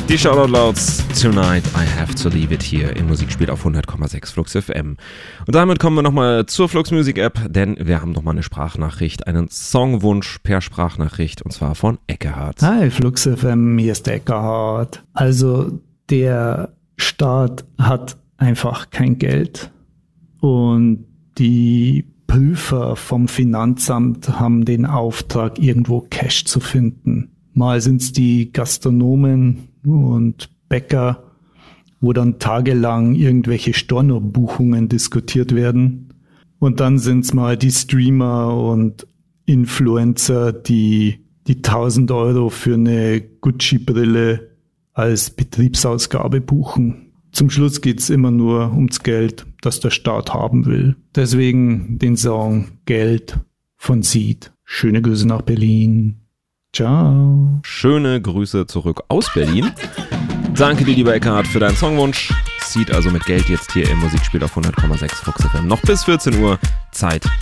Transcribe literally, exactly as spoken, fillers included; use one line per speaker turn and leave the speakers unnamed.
Die Shoutout Louds, Tonight I Have to Leave It Here im Musikspiel auf hundert Komma sechs Flux F M. Und damit kommen wir nochmal zur Flux Music App, denn wir haben nochmal eine Sprachnachricht, einen Songwunsch per Sprachnachricht, und zwar von Eckehard.
Hi Flux F M, hier ist Eckehard. Also der Staat hat einfach kein Geld und die Prüfer vom Finanzamt haben den Auftrag, irgendwo Cash zu finden. Mal sind es die Gastronomen und Bäcker, wo dann tagelang irgendwelche Stornobuchungen diskutiert werden. Und dann sind es mal die Streamer und Influencer, die die tausend Euro für eine Gucci-Brille als Betriebsausgabe buchen. Zum Schluss geht's immer nur ums Geld, das der Staat haben will. Deswegen den Song Geld von Seed. Schöne Grüße nach Berlin. Ciao.
Schöne Grüße zurück aus Berlin. Danke dir, lieber Eckhardt, für deinen Songwunsch. Seed also mit Geld jetzt hier im Musikspiel auf hundert Komma sechs Flux F M. Noch bis vierzehn Uhr Zeit